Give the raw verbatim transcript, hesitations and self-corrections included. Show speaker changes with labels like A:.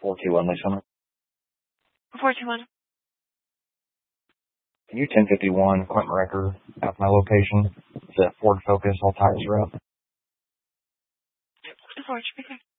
A: four two one, Lisa.
B: four two one.
A: Can you ten fifty-one Quentin Record at my location? It's a Ford Focus, all tires are up.
B: Ford, speaking.